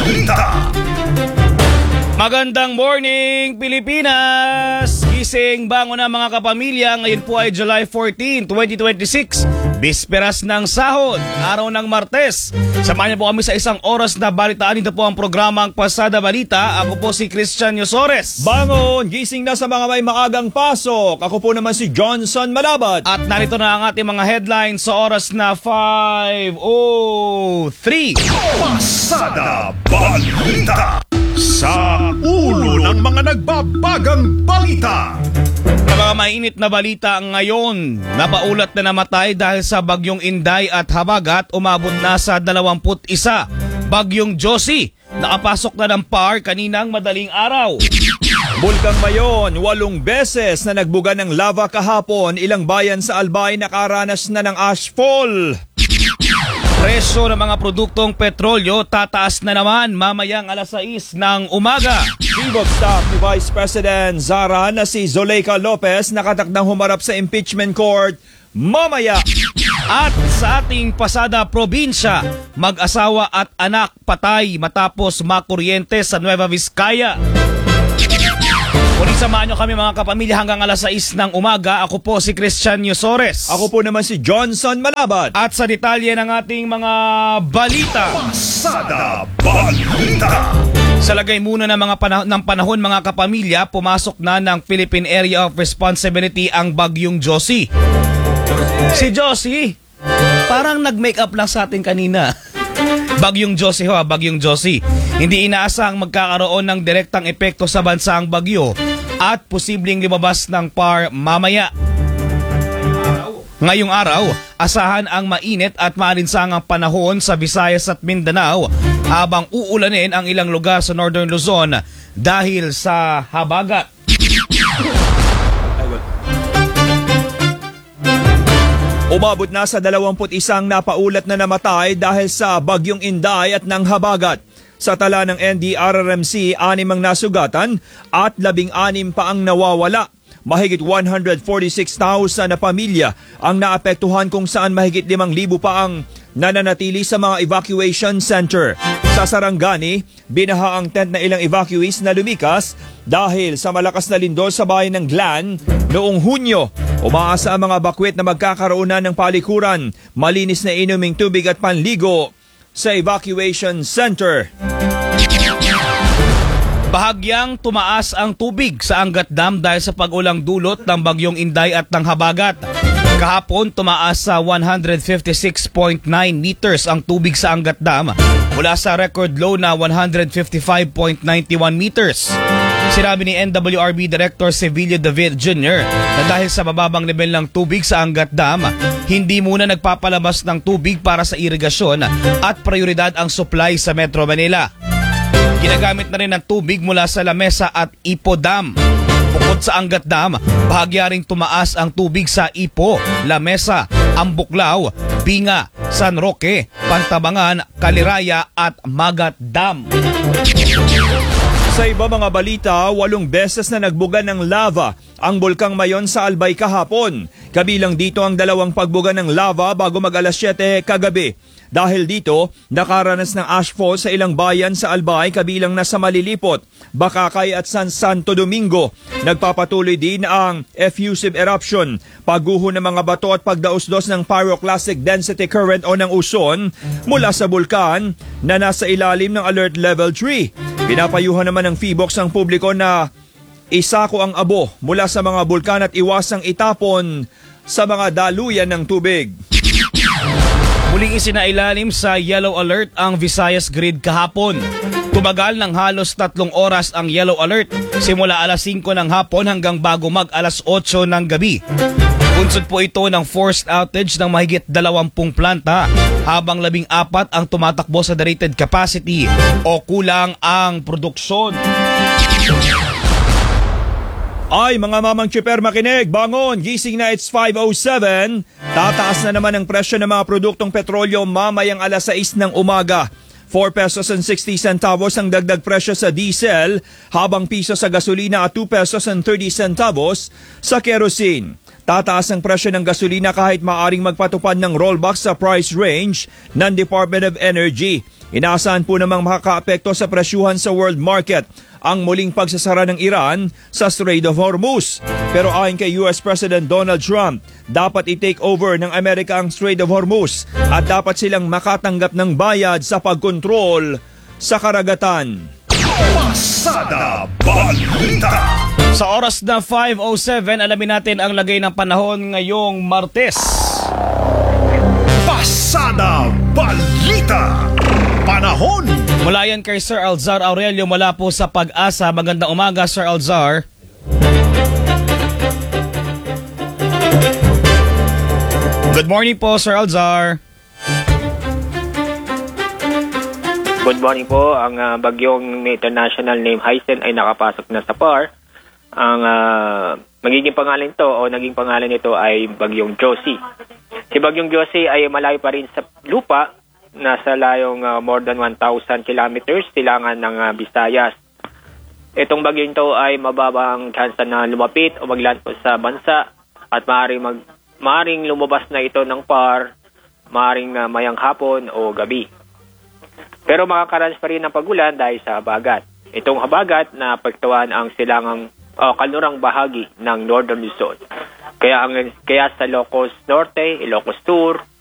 Balita. Magandang morning, Pilipinas! Gising bangon na mga kapamilya. Ngayon po ay July 14, 2026. Bisperas ng sahod, araw ng Martes. Samahan niyo po kami sa isang oras na balitaan. Ito po ang programang Pasada Balita. Ako po si Christian Yosores. Bangon! Gising na sa mga may maagang pasok. Ako po naman si Johnson Malabat. At narito na ang ating mga headlines sa oras na 5:03. Pasada Balita. Sa ulo ng mga nagbabagang balita. Sa mga mainit na balita ngayon, napaulat na namatay dahil sa bagyong Inday at Habagat, umabot na sa 21. Bagyong Josie, nakapasok na ng PAR kaninang madaling araw. Bulkang Mayon, 8 beses na nagbuga ng lava kahapon. Ilang bayan sa Albay nakaranas na ng ashfall. Presyo ng mga produktong petrolyo tataas na naman mamayang alas 6 ng umaga. Chief of Staff ni Vice President Zara na si Zuleika Lopez nakatakdang humarap sa impeachment court mamaya. At sa ating pasada probinsya, mag-asawa at anak patay matapos makuryente sa Nueva Vizcaya. Ulit samahan nyo kami mga kapamilya hanggang alas 6 ng umaga. Ako po si Christian Yosores. Ako po naman si Johnson Malabat. At sa detalye ng ating mga balita. Pasada Balita. Sa lagay muna ng panahon mga kapamilya, pumasok na ng Philippine Area of Responsibility ang bagyong Josie. Si Josie, parang nag-make up lang sa atin kanina. Bagyong Josie ho, bagyong Josie. Hindi inaasang magkakaroon ng direktang epekto sa bansa ang bagyo at posibleng lumabas ng PAR mamaya. Ngayong araw, asahan ang mainit at maalinsangang panahon sa Visayas at Mindanao habang uulanin ang ilang lugar sa Northern Luzon dahil sa habagat. Umabot na sa 21 napaulat na namatay dahil sa bagyong Inday at ng habagat. Sa tala ng NDRRMC, 6 ang nasugatan at 16 pa ang nawawala. Mahigit 146,000 na pamilya ang naapektuhan kung saan mahigit 5,000 pa ang nananatili sa mga evacuation center. Sa Sarangani, binaha ang tent na ilang evacuees na lumikas dahil sa malakas na lindol sa bayan ng Glan noong Hunyo. Umaasa ang mga bakwet na magkakaroon na ng palikuran, malinis na inuming tubig at panligo sa evacuation center. Bahagyang tumaas ang tubig sa Angat Dam dahil sa pag-ulang dulot ng bagyong Inday at ng Habagat. Kahapon tumaas sa 156.9 meters ang tubig sa Angat Dam mula sa record low na 155.91 meters. Sinabi ni NWRB Director Sevilio David Jr. na dahil sa mababang level ng tubig sa Angat Dam, hindi muna nagpapalabas ng tubig para sa irigasyon at prioridad ang supply sa Metro Manila. Ginagamit na rin ang tubig mula sa Lamesa at Ipo Dam. Bukod sa Angat Dam, bahagya ring tumaas ang tubig sa Ipo, Lamesa, Ambuklao, Binga, San Roque, Pantabangan, Kaliraya at Magat Dam. Sa iba mga balita, 8 beses na nagbuga ng lava ang Bulkang Mayon sa Albay kahapon. Kabilang dito ang 2 pagbuga ng lava bago mag alas 7 kagabi. Dahil dito, nakaranas ng ashfall sa ilang bayan sa Albay kabilang na sa Malilipot, Bakakay at San Santo Domingo. Nagpapatuloy din ang effusive eruption, pagguho ng mga bato at pagdaos-dos ng pyroclastic density current o ng uson mula sa bulkan na nasa ilalim ng Alert Level 3. Pinapayuhan naman ng PHIVOLCS ang publiko na isako ang abo mula sa mga bulkan at iwasang itapon sa mga daluyan ng tubig. Muling isinailalim sa yellow alert ang Visayas Grid kahapon. Tumagal ng halos 3 oras ang yellow alert simula alas 5 ng hapon hanggang bago mag alas 8 ng gabi. Bunsod po ito ng forced outage ng mahigit 20 planta habang 14 ang tumatakbo sa rated capacity o kulang ang produksyon. Ay mga mamang Chipper makinig, bangon, gising na, it's 5:07. Tataas na naman ang presyo ng mga produktong petrolyo mamayang alas 6 ng umaga. 4 pesos and 60 centavos ang dagdag presyo sa diesel, habang piso sa gasolina at 2 pesos and 30 centavos sa kerosene. Tataas ang presyo ng gasolina kahit maaring magpatupad ng rollback sa price range ng Department of Energy. Inaasahan po namang makakaapekto sa presyuhan sa world market ang muling pagsasara ng Iran sa Strait of Hormuz. Pero ayon kay US President Donald Trump, dapat i-take over ng Amerika ang Strait of Hormuz at dapat silang makatanggap ng bayad sa pagkontrol sa karagatan. Pasada Balita. Sa oras na 5:07, alamin natin ang lagay ng panahon ngayong Martes. Pasada Balita. Panahon. Mula yan kay Sir Alzar Aurelio mula po sa Pag-asa. Magandang umaga, Sir Alzar. Good morning po, Sir Alzar. Good morning po. Ang bagyong international name Haisen ay nakapasok na sa PAR. Ang magiging pangalan ito o naging pangalan nito ay bagyong Josie. Si bagyong Josie ay malayo pa rin sa lupa. Nasa layong more than 1,000 kilometers silangan ng Visayas. Itong bagyo ito ay mababa ang chance na lumapit o maglandfall sa bansa at maaaring lumabas na ito ng PAR, maaaring mayang hapon o gabi. Pero makakaranas pa rin ng pagulan dahil sa habagat. Itong habagat na apektuhan ang silangang kanlurang bahagi ng Northern Luzon. Kaya sa Ilocos Norte, Ilocos Sur,